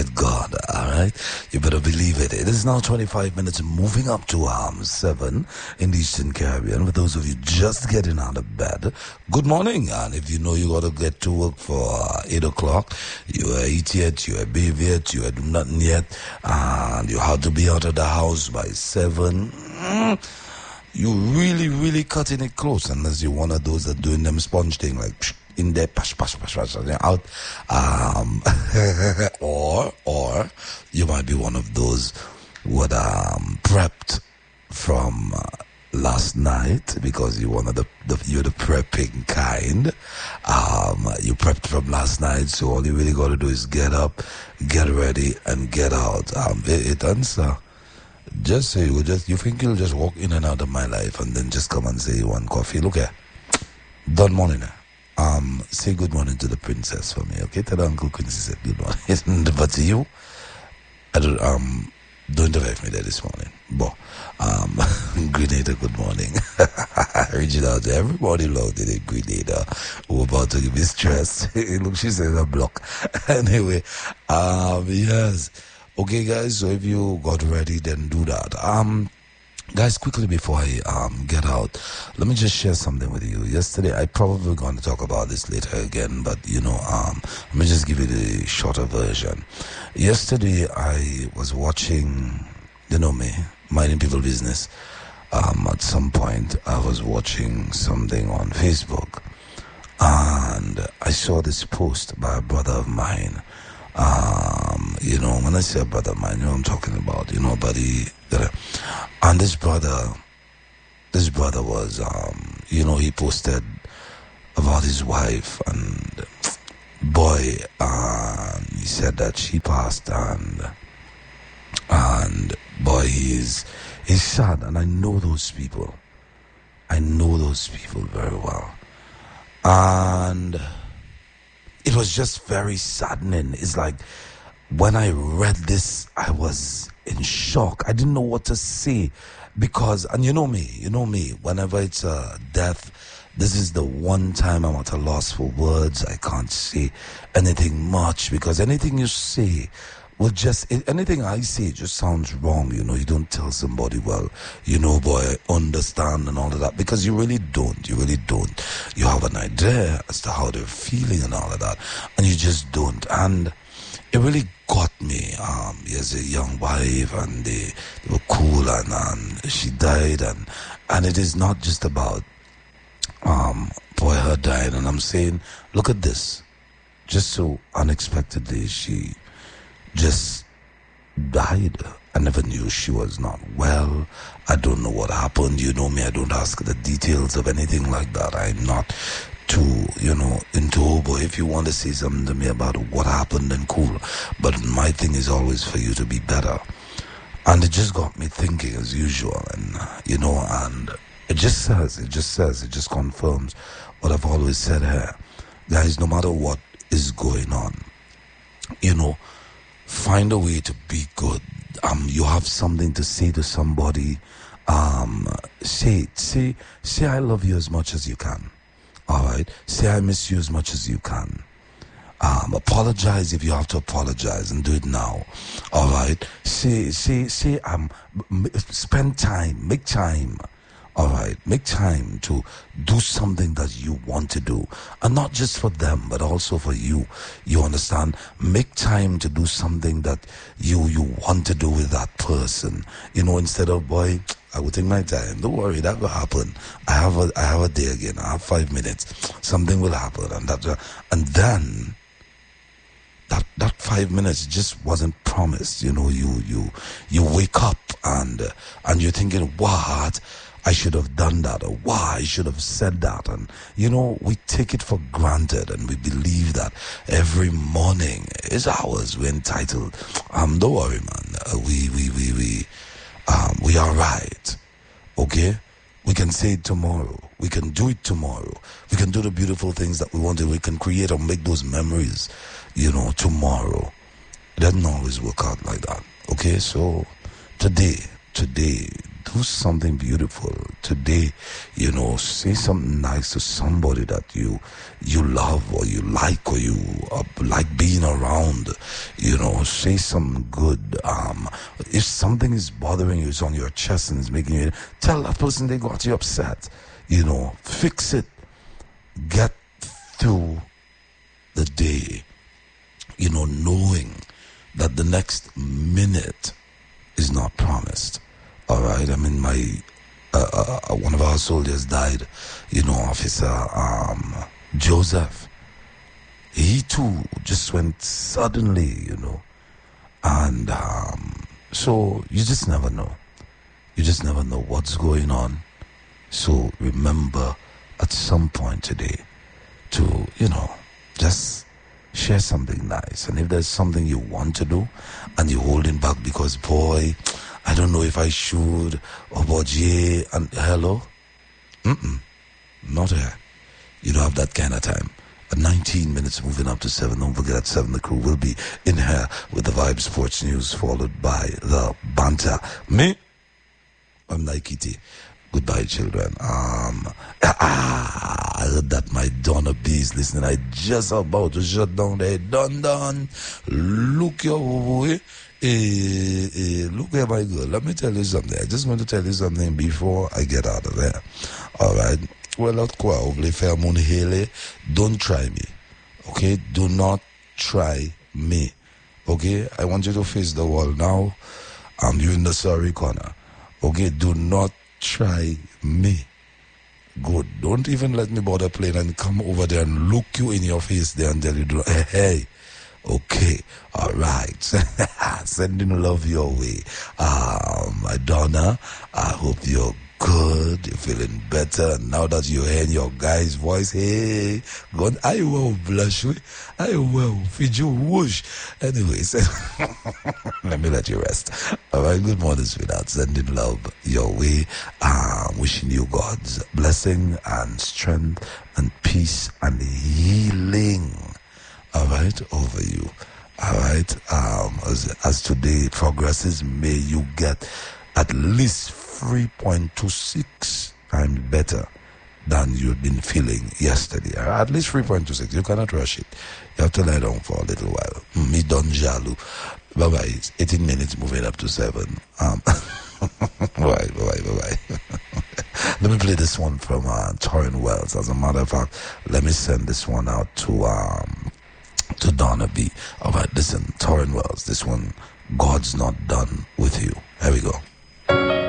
with God, alright? You better believe it. It is now 25 minutes moving up to 7 in the Eastern Caribbean. For those of you just getting out of bed, good morning. And if you know you got to get to work for 8 o'clock, you are eat yet, you are bathe yet, you are do nothing yet, and you have to be out of the house by 7. You really cutting it close, unless you're one of those that doing them sponge thing, like in there, pash, and they're out. Or you might be one of those who had prepped from last night, because you're one of you're the prepping kind. You prepped from last night, so all you really got to do is get up, get ready, and get out. It answer. Just say you think you'll just walk in and out of my life and then just come and say you want coffee. Look here. Good morning. Say good morning to the princess for me, okay? Tell Uncle Quincy said good morning. But to you, don't invite me there this morning. But Grenada, good morning. Reaching out to everybody logged in Grenada who about to give me stress. Look, she says a block. Anyway, yes. Okay, guys, so if you got ready, then do that. Guys, quickly before I get out, let me just share something with you. Yesterday, I probably going to talk about this later again, but let me just give you the shorter version. Yesterday, I was watching, me, minding people business. At some point, I was watching something on Facebook, and I saw this post by a brother of mine. When I say a brother of mine, I'm talking about, buddy. And this brother was, he posted about his wife, and boy, he said that she passed, and boy, he's sad, and I know those people. I know those people very well. And it was just very saddening. It's like, when I read this, I was in shock. I didn't know what to say, because, and you know me, whenever it's a death, this is the one time I'm at a loss for words. I can't say anything much, because anything you say will anything I say just sounds wrong. You don't tell somebody, well, boy, understand and all of that, because you really don't. You have an idea as to how they're feeling and all of that, and you just don't. And it really got me. He has a young wife, and they were cool, and she died, and it is not just about her dying. And I'm saying, look at this, just so unexpectedly she just died. I never knew she was not well. I don't know what happened. You know me, I don't ask the details of anything like that. I'm not too, into, but if you want to say something to me about what happened, then cool. But my thing is always for you to be better. And it just got me thinking as usual, and and it just confirms what I've always said here. Guys, no matter what is going on, find a way to be good. You have something to say to somebody. Say I love you as much as you can. All right. Say I miss you as much as you can. Apologize if you have to apologize, and do it now. All right. Say spend time, make time. All right, make time to do something that you want to do, and not just for them, but also for you. You understand? Make time to do something that you want to do with that person. Instead of, boy, I will take my time. Don't worry, that will happen. I have a day again. I have 5 minutes. Something will happen, and then that 5 minutes just wasn't promised. You wake up and you're thinking, what? I should have done that, or why I should have said that. And we take it for granted, and we believe that every morning is ours. We're entitled. Don't worry, man. We are right. Okay? We can say it tomorrow. We can do it tomorrow. We can do the beautiful things that we want to. We can create or make those memories, tomorrow. It doesn't always work out like that. Okay? So today, do something beautiful today. Say something nice to somebody that you love, or you like, or you like being around. Say some good. If something is bothering you, it's on your chest and it's making you, tell that person they got you upset. Fix it. Get through the day, knowing that the next minute is not promised. All right. I mean, one of our soldiers died, Officer Joseph. He too just went suddenly, and so you just never know. You just never know what's going on. So remember at some point today to, just share something nice. And if there's something you want to do and you're holding back because, boy, I don't know if I should, or boy, and hello? Not here. You don't have that kind of time. At 19 minutes moving up to 7. Don't forget at 7 the crew will be in here with the Vibe Sports News, followed by the banter. Me, I'm Nike T. Goodbye, children. I heard that my Donna B is listening. I just about to shut down there. Done. Look your way. Look here, my girl. Let me tell you something. I just want to tell you something before I get out of there. All right. Well, out kwa ovle fair moon hele. Don't try me. Okay? Do not try me. Okay? I want you to face the wall now. You're in the sorry corner. Okay? Do not try me. Good. Don't even let me bother playing and come over there and look you in your face there and tell you, hey. Okay, all right. Sending love your way. My Donna, I hope you're good. You're feeling better. Now that you're hearing your guy's voice, hey, God, I will blush. I will feed you whoosh. Anyways, let me let you rest. All right, good morning, sweetheart. Sending love your way. Wishing you God's blessing and strength and peace and healing. All right, over you. All right, as today progresses, may you get at least 3.26 times better than you've been feeling yesterday. At least 3.26. You cannot rush it. You have to lie down for a little while. Me don jalu. Bye-bye. It's 18 minutes moving up to 7. Bye-bye. Let me play this one from Torrin Wells. As a matter of fact, let me send this one out to Donna B. All right, listen, Torrin Wells, this one, God's Not Done With You. Here we go.